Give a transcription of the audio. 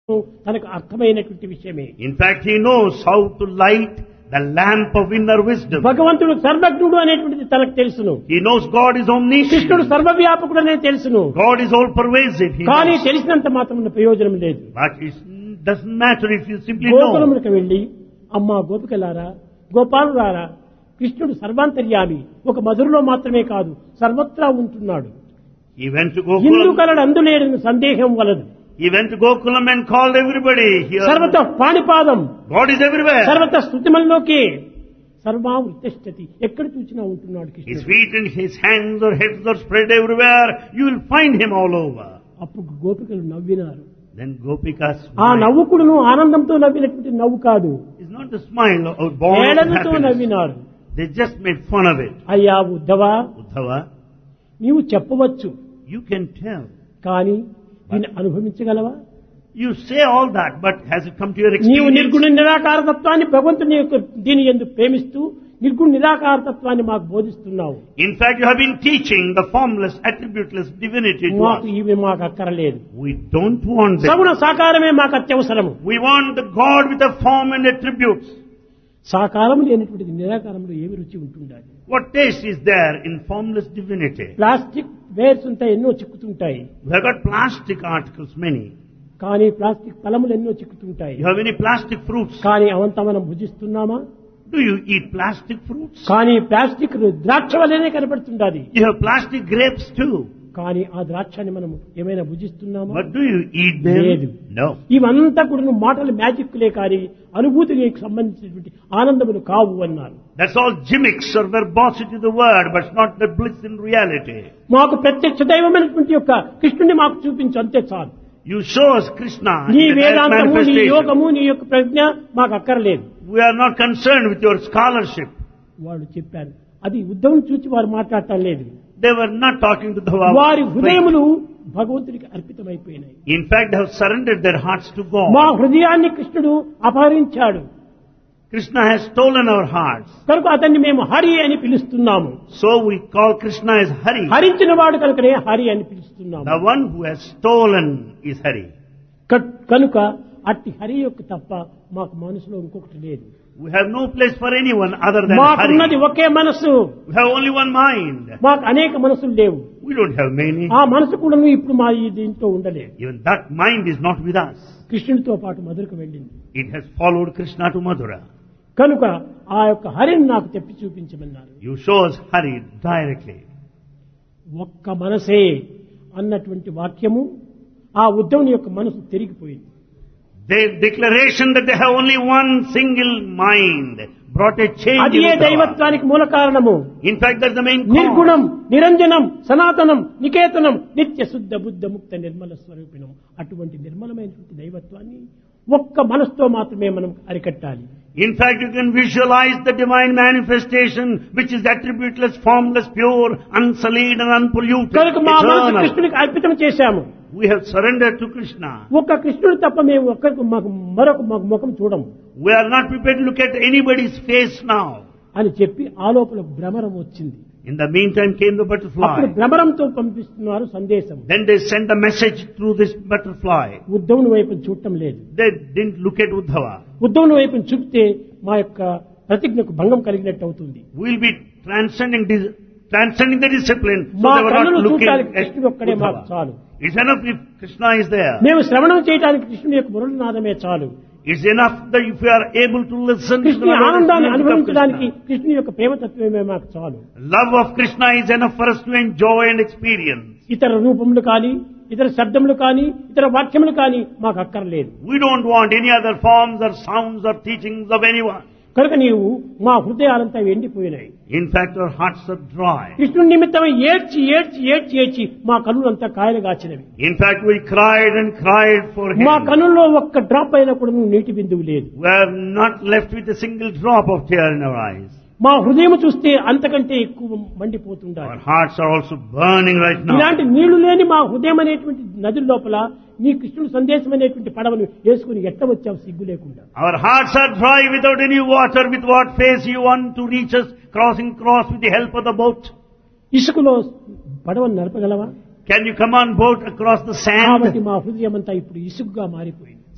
తనకు అర్థమైనటువంటి విషయమే. In fact, he knows how to light the lamp of inner wisdom. భగవంతుడు సర్వజ్ఞుడు అనేటువంటిది తనకు తెలుసును. He knows God is omniscient. కృష్ణుడు సర్వవ్యాపకుడు అనేది తెలుసును. God is all pervasive. He కానీ knows. తెలిసినంత మాత్రం ప్రయోజనం లేదు. But it doesn't matter if you simply know. గోకులములకు వెళ్లి అమ్మా గోపికలారా, గోపాలులారా, కృష్ణుడు సర్వాంతర్యామి, ఒక మధురలో మాత్రమే కాదు సర్వత్రా ఉంటున్నాడు. He went to Indu Gokulam. కలడు అందులేని సందేహం వలదు. He went to Gokulam and called everybody here. సర్వత పాణిపాదం, God is everywhere. సర్వత స్థుతిమల్లోకి సర్వా ఉత్తిష్టతి, ఎక్కడ చూసినా ఉంటున్నాడు His కృష్ణుడు. feet and his hands or heads are spread everywhere. You will find him all over. అప్పుడు గోపికలు నవ్వినారు. Then Gopika ఆ smiled. నవ్వుకుడును ఆనందంతో నవ్వినటువంటి నవ్వు కాదు, It's not a smile or born of ఏడలతో happiness. నవ్వినారు. They just made fun of it. అయ్యా ఉద్ధవా, Uddhava, నీవు చెప్పవచ్చు, you can tell. కానీ దీన్ని అనుభవించగలవా? You say all that, but has it come to your నీవు experience? నిర్గుణ నిరాకార తత్వాన్ని భగవంతుని యొక్క దీని ఎందుకు ప్రేమిస్తూ నిర్గుణ నిరాకార తత్వాన్ని మాకు బోధిస్తున్నావు. In fact, you have been teaching the formless, attributeless divinity to మాకు us. ఇవి మాకు అక్కరలేదు. We don't want them. సగుణ సాకారమే మాకు అత్యవసరము. We want the God with a form and attributes. సాకారం లేనటువంటిది నిరాకారంలో ఏమి రుచి ఉంటుండాలి? What taste is there in formless divinity? Plastic wears ఉంటాయి, ఎన్నో చిక్కుతుంటాయి. We have got plastic articles, many. కానీ ప్లాస్టిక్ ఫలములు ఎన్నో చిక్కుతుంటాయి. You have any plastic fruits? కానీ అవంతా మనం భుజిస్తున్నామా? Do you eat plastic fruits? కానీ ప్లాస్టిక్ ద్రాక్ష వల్లనే కనపడుతుండాలి. You have plastic grapes too. కానీ ఆ ద్రాక్షని మనం ఏమైనా భుజిస్తున్నామా? But do you eat them? లేదు. No. ఇవంతా కూడా మాటలు మ్యాజిక్లే కానీ అనుభూతికి సంబంధించినటువంటి ఆనందములు కావు అన్నారు. That's all gimmicks or verbosity of the word, but it's not the bliss in reality. మాకు ప్రత్యక్ష దైవమైనటువంటి యొక్క కృష్ణుని మాకు చూపించు, అంతే చాలు. You show us Krishna నీ in the direct వేదాంతము, నీ manifestation. యోగము, నీ యొక్క ప్రజ్ఞ మాకు అక్కర్లేదు. We are not concerned with your scholarship. వాళ్ళు చెప్పారు. అది ఉద్ధవం చూచి వారు మాట్లాడటం లేదు. They were not talking to the వారి హృదయములు భగవంతునికి అర్పితమైపోయినాయి. In fact, they have surrendered their hearts to మా God. హృదయాన్ని కృష్ణుడు అపహరించాడు Krishna has stolen our hearts. కనుక అతన్ని మేము హరి అని పిలుస్తున్నాము. So we call Krishna as Hari. హరించిన వాడు కనుకనే హరి అని పిలుస్తున్నాము. The one who has stolen is Hari. కనుక అట్టి హరి యొక్క తప్ప మాకు మనసులో ఇంకొకటి లేదు. We have no place for anyone other than మాకున్నది Hari. ఒకే మనసు, We have only one mind. మాకు అనేక మనసులు లేవు. We don't have many. ఆ మనసు కూడా ఇప్పుడు మా ఈ దీంట్లో ఉండలేదు. Even that mind is not with us. కృష్ణుడితో పాటు మధురకు వెళ్ళింది. It has followed Krishna to Mathura. కనుక ఆ యొక్క హరిని నాకు తెప్పి చూపించమన్నారు. You show us Hari directly. ఒక్క మనసే అన్నటువంటి వాక్యము ఆ ఉద్ధవుని యొక్క మనసు తిరిగిపోయింది. Their declaration that they have only one single mind brought a change అది in ఏ Uddhava. దైవత్వానికి మూల కారణము. In fact, that's the main cause. నిర్గుణం, నిరంజనం, సనాతనం, నికేతనం, నిత్య శుద్ధ బుద్ధ ముక్త నిర్మల స్వరూపిణం. అటువంటి నిర్మలమైనటువంటి దైవత్వాన్ని ఒక్క మనసుతో మాత్రమే మనం అరికట్టాలి. In fact, you can visualize the divine manifestation which is attributeless, formless, pure, unsullied and unpolluted, కనుక మా మనసు eternal. కృష్ణునికి అర్పితం చేశాము. We have surrendered to Krishna. ఒక్క కృష్ణుడు తప్ప మేము ఒక్కరికి మరొక ముఖం చూడము We are not prepared to look at anybody's face now. అని చెప్పి ఆ లోపల భ్రమరం వచ్చింది. In the meantime came the అప్పుడు butterfly. భ్రమరంతో పంపిస్తున్నారు సందేశం. Then they sent a message through this butterfly. ఉద్ధవుని వైపు చూడటం లేదు. They didn't look at Uddhava. ఉద్ధవుని వైపు చూపితే మా యొక్క ప్రతిజ్ఞకు భంగం కలిగినట్టు అవుతుంది. We'll be transcending the discipline. So మా they were not కన్నులు looking చూడటానికి at కృష్ణుడు ఒక్కడే మాకు Uddhava. చాలు. It's enough if Krishna is there. మేము శ్రవణం చేయడానికి కృష్ణుని యొక్క మురళనాదమే చాలు. It's enough that if we are able to listen to the కృష్ణుని ఆనందాన్ని music of అనుభవించడానికి Krishna. కృష్ణుని యొక్క ప్రేమతత్వమే మాకు చాలు. Love of Krishna is enough for us to enjoy and experience. ఇతర రూపములు కానీ, ఇతర శబ్దములు కానీ, ఇతర వాక్యములు కానీ మాకు అక్కర్లేదు. We don't want any other forms or sounds or teachings of anyone. కనుక నీవు మా హృదయాలంతా ఎండిపోయినాయి. In fact, our hearts are dry. కృష్ణుని నిమిత్తమై ఏడ్చి ఏడ్చి ఏడ్చి ఏడ్చి మా కన్నులంతా కాయలుగాచినవి. In fact, we cried and cried for మా him. కన్నుల్లో ఒక్క డ్రాప్ అయినా కూడా నీటి బిందువు లేదు. We are not left with a single drop of tear in our eyes. మా హృదయం చూస్తే అంతకంటే ఎక్కువ మండిపోతుండాలి. Our hearts are also burning right now. ఇలాంటి నీళ్లు లేని మా హృదయం అనేటువంటి నది లోపల నీ కృష్ణుడు సందేశం అనేటువంటి పడవను వేసుకుని ఎట్ట వచ్చావు సిగ్గు లేకుండా. Our hearts are dry without any water. With what face you want to reach us, crossing with the help of the boat? ఇసుకలో పడవను నడపగలవా? Can you come on boat across the కాబట్టి sand? మా హృదయం అంతా ఇప్పుడు ఇసుకగా మారిపోయింది.